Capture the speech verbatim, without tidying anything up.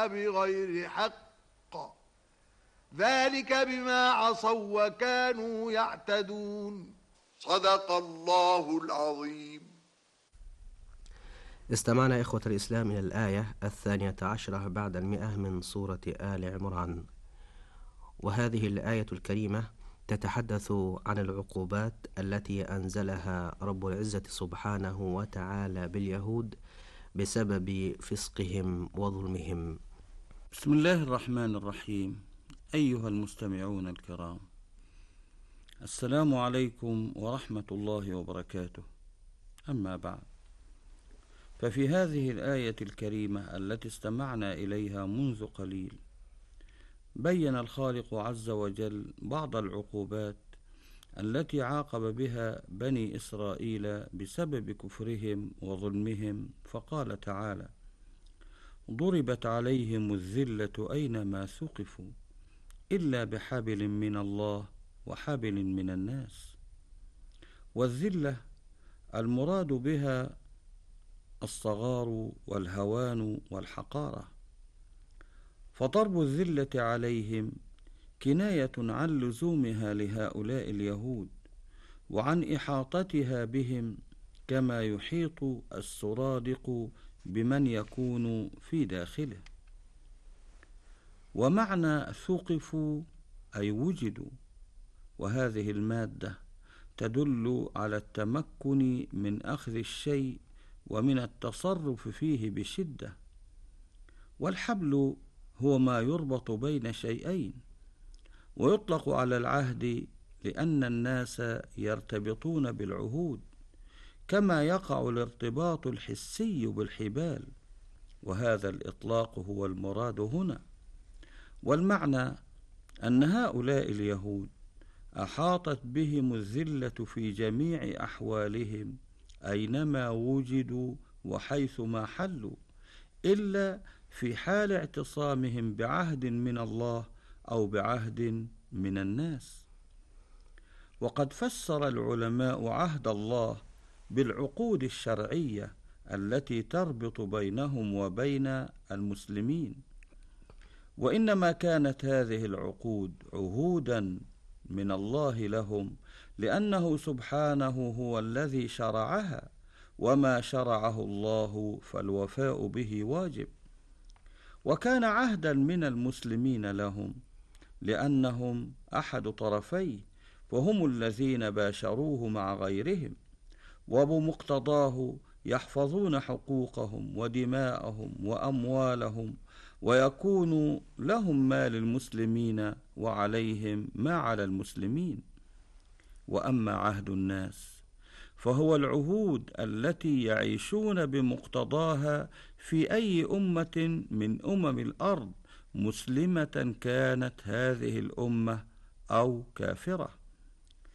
جاء بغير حق ذلك بما عصوا وكانوا يعتدون. صدق الله العظيم. استمعنا إخوة الإسلام إلى الآية الثانية عشرة بعد المئة من سورة آل عمران، وهذه الآية الكريمة تتحدث عن العقوبات التي أنزلها رب العزة سبحانه وتعالى باليهود بسبب فسقهم وظلمهم. بسم الله الرحمن الرحيم. أيها المستمعون الكرام، السلام عليكم ورحمة الله وبركاته. أما بعد، ففي هذه الآية الكريمة التي استمعنا إليها منذ قليل بين الخالق عز وجل بعض العقوبات التي عاقب بها بني إسرائيل بسبب كفرهم وظلمهم، فقال تعالى: ضربت عليهم الذلة أينما ثقفوا إلا بحبل من الله وحبل من الناس. والذلة المراد بها الصغار والهوان والحقارة، فضرب الذلة عليهم كناية عن لزومها لهؤلاء اليهود وعن إحاطتها بهم كما يحيط السرادق بمن يكون في داخله. ومعنى ثقفوا أي وجدوا، وهذه المادة تدل على التمكن من أخذ الشيء ومن التصرف فيه بشدة. والحبل هو ما يربط بين شيئين، ويطلق على العهد لأن الناس يرتبطون بالعهود كما يقع الارتباط الحسي بالحبال، وهذا الإطلاق هو المراد هنا. والمعنى أن هؤلاء اليهود أحاطت بهم الذلة في جميع أحوالهم أينما وجدوا وحيثما حلوا، إلا في حال اعتصامهم بعهد من الله أو بعهد من الناس. وقد فسر العلماء عهد الله بالعقود الشرعية التي تربط بينهم وبين المسلمين، وإنما كانت هذه العقود عهودا من الله لهم لأنه سبحانه هو الذي شرعها، وما شرعه الله فالوفاء به واجب. وكان عهدا من المسلمين لهم لأنهم أحد طرفيه، وهم الذين باشروه مع غيرهم، وبمقتضاه يحفظون حقوقهم ودماءهم وأموالهم، ويكون لهم ما للمسلمين وعليهم ما على المسلمين. وأما عهد الناس فهو العهود التي يعيشون بمقتضاها في أي أمة من أمم الأرض، مسلمة كانت هذه الأمة أو كافرة.